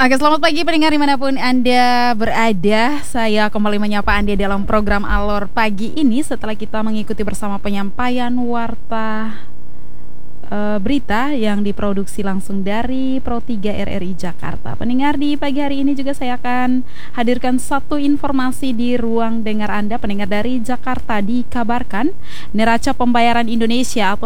Oke, selamat pagi pendengar dimanapun Anda berada. Saya kembali menyapa Anda dalam program Alor Pagi ini setelah kita mengikuti bersama penyampaian warta berita yang diproduksi langsung dari Pro 3 RRI Jakarta. Pendengar, di pagi hari ini juga saya akan hadirkan satu informasi di ruang dengar Anda. Pendengar, dari Jakarta dikabarkan neraca pembayaran Indonesia atau